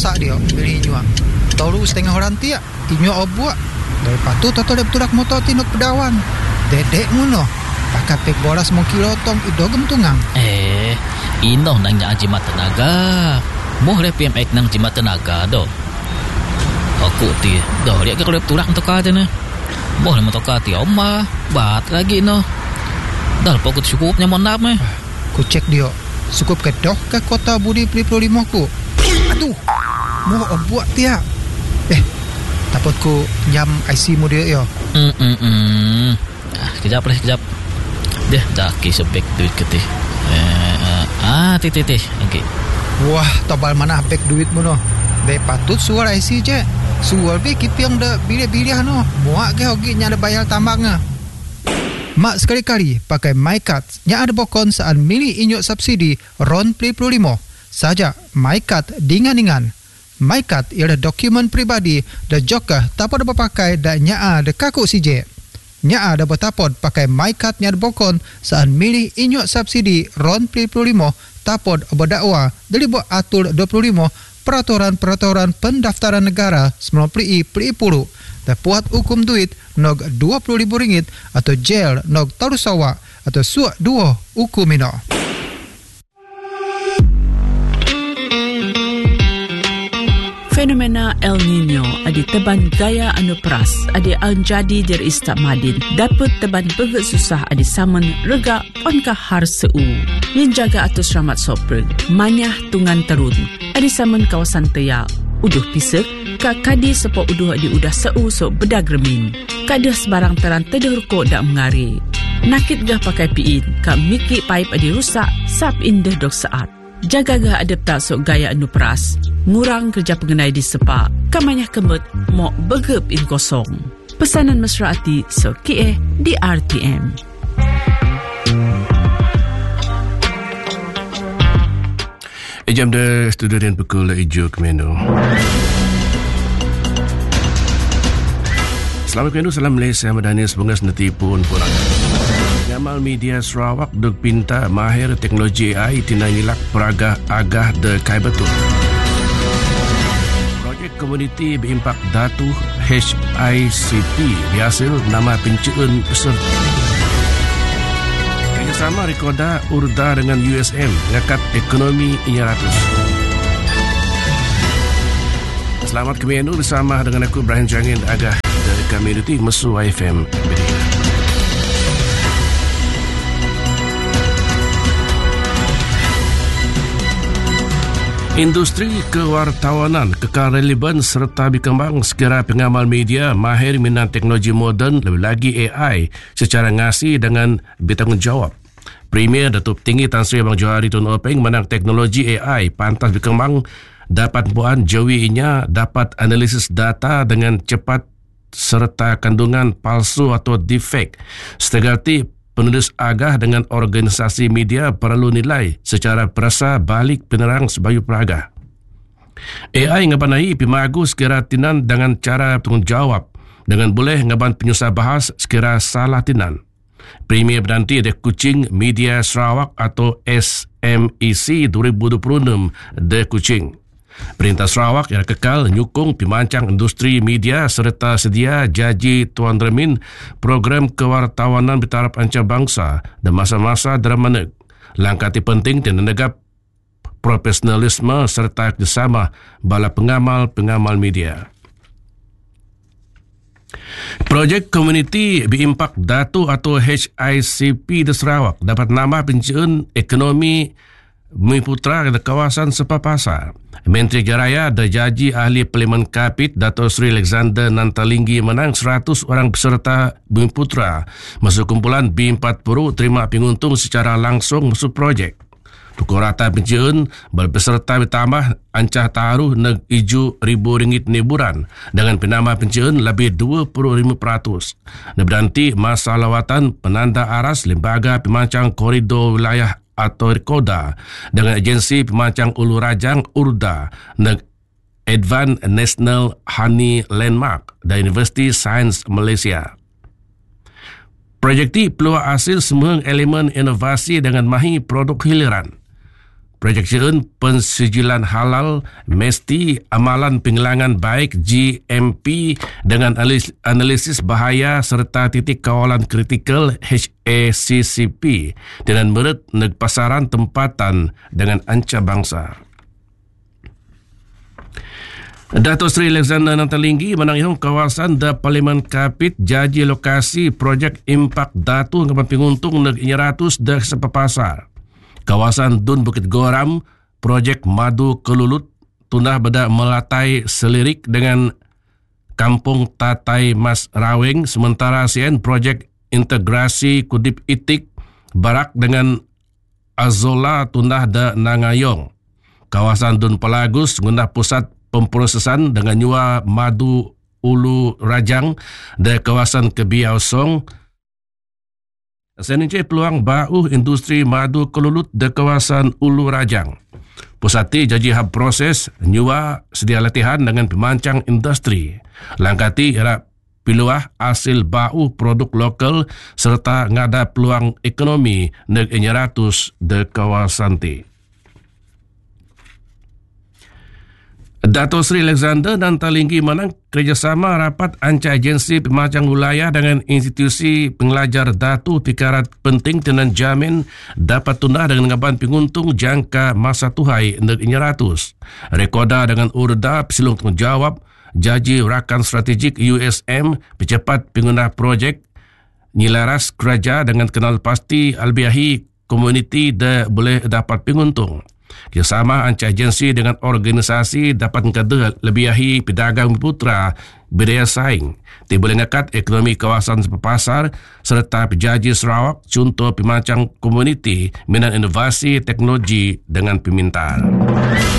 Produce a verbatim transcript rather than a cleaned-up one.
kosak dia beli inyo. Tahu setengah orang tiak inyo obuak. Dari patu toto dia betudak motor tinuk pedawan. Dedek ngono. Pakai pek bolas mau kilotong ido gentungang. Eh, ino nang nya jimat tenaga. Moh le P M X nang jimat tenaga do. Aku ti, do dia ke kalau betudak untuk aja ne. Moh le motor ti oma, bat lagi no. Dah pokok cukupnya mon nap meh. Ku cek dia. Cukup ke doh ke kota Budi P dua puluh lima ku. Aduh. Moh obuak tiak. Eh, takut ku jam I C mu dia yo. Hmm hmm hmm. Ah, kejap lah, kejap. Deh, dah kisah back duit ke teh. Eh, uh, ah, teh teh teh. Okey. Wah, tobal mana back duit mu no. Be patut suar I C je. Suar be kipiang dah bilih-bilih no. Muak ke hogi nya ada bayar tambangnya. Mak sekali-kali pakai MyCard nya ada bokon saat milih inyo subsidi RON P dua puluh lima. Saja MyCard dingan-dingan. MyCard ialah dokumen pribadi dan juga dapat dipakai dan nya ada kaku C J. Nya ada bertapod pakai MyCard nya ada bokon saat milih inyo subsidi RON P dua puluh lima tapod berdakwa dari buat atur dua puluh lima Peraturan-Peraturan Pendaftaran Negara sembilan puluh I P puluh dan puat hukum duit nog dua puluh ribu ringgit atau jail nog tarusawa atau suak dua hukum ino. Fenomena El Nino adi teban gaya anu peras adi anjadi dari istak madin dapat teban beget susah adi saman rega ponkah har seu yang jaga atus ramat sopreg manyah tungan terun adi saman kawasan teya uduh pisek ka kadi sepok uduh adi udah seu so bedag remin kadah sebarang teran tedur ko dak mengari nakit gah pakai piin ka miki pipe adi rusak sap indah dok saat jaga gah adep tak sok gaya anu peras ngurang kerja pengenai di sepak kamanya kemut mok begep in kosong pesanan mesra hati sok kie di R T M. Jam dah studio dan pukul hijau kemenu. Selamat kemenu, salam Malaysia, Madani, semoga senanti pun kurang. Pengamal media Sarawak duk pinta mahir teknologi A I tinangilak peragah agah de kai betul. Projek komuniti berimpak datu H I C P dihasil nama penceen peserta. Kerjasama Rekoda Urda dengan U S M ngakat ekonomi inya ratus. Selamat kemenu bersama dengan aku Ibrahim Jangin agah dari komuniti Mesu F M. Industri kewartawanan kekal relevan serta berkembang sekira pengamal media mahir minat teknologi moden lebih lagi A I secara ngasi dengan bertanggungjawab. Premier Datuk Tinggi Tan Sri Abang Johari Tun Openg menang teknologi A I pantas berkembang dapat buan jawi inya dapat analisis data dengan cepat serta kandungan palsu atau defect. Setegerti penulis agah dengan organisasi media perlu nilai secara perasa balik penerang sebayu peragah. A I ngabanai pimagu sekira tinan dengan cara tanggungjawab dengan boleh ngaban penyusah bahas sekira salah tinan. Premier berdanti de Kuching Media Sarawak atau S M E C dua ribu dua puluh enam de Kuching. Perintah Sarawak yang kekal nyukung pimancang industri media serta sedia jaji Tuan Remin program kewartawanan bertaraf antarabangsa dan masa-masa dramatik. Langkah penting dan menegak profesionalisme serta kerjasama bala pengamal-pengamal media. Projek komuniti berimpak datu atau H I C P di Sarawak dapat nama penceen ekonomi Bumi Putra di kawasan Sepapasa. Menteri Jaraya dan Jaji Ahli Parlimen Kapit Dato' Sri Alexander Nantalinggi menang seratus orang peserta Bumi Putra masuk kumpulan B empat puluh terima penguntung secara langsung masuk projek. Tukar rata penceen berpeserta bertambah ancah taruh neg iju ribu ringgit neburan dengan penambah penceen lebih dua puluh lima peratus. Berdanti masa lawatan penanda aras lembaga pemancang koridor wilayah atau Rekoda dengan agensi pemancang Ulu Rajang Urda dan Advanced National Honey Landmark dan Universiti Sains Malaysia. Projek ini peluang hasil semua elemen inovasi dengan mahi produk hiliran. projek sieun pensijilan halal mesti amalan penghilangan baik G M P dengan analisis bahaya serta titik kawalan kritikal H A C C P dengan meret neg pasaran tempatan dengan anca bangsa. Dato' Sri Alexander Nantalinggi menanggihong kawasan da Parlimen Kapit jaji lokasi projek impak datu ngapan pinguntung neg inya ratus da sepapasar. Kawasan Dun Bukit Goram, projek Madu Kelulut, tunah beda melatai selirik dengan Kampung Tatai Mas Raweng, sementara sien projek integrasi Kudip Itik, barak dengan Azola tunah da Nangayong. Kawasan Dun Pelagus, ngundah pusat pemprosesan dengan nyua Madu Ulu Rajang da kawasan Kebiau Song. Senince peluang bau industri madu kelulut di kawasan Ulu Rajang. Pusati jaji hab proses nyua sedia latihan dengan pemancang industri. Langkati era piluah hasil bau produk lokal serta ngada peluang ekonomi neg inya ratus di kawasan ti. Dato' Sri Alexander Nantalinggi menang kerjasama rapat anca agensi pemancang wilayah dengan institusi pengelajar datu tikarat penting tenan jamin dapat tunah dengan ngaban penguntung jangka masa tuhai neg inya ratus. Rekoda dengan urda pesilung tanggungjawab jaji rakan strategik U S M percepat pengguna projek nyilaras kerja dengan kenal pasti albiahi komuniti da boleh dapat penguntung. Kerjasama anca agensi dengan organisasi dapat mengkada lebihahi pedagang putra berdaya saing. Dia boleh ngakat ekonomi kawasan sepapasar serta pejaji Sarawak contoh pemancang komuniti minat inovasi teknologi dengan permintaan.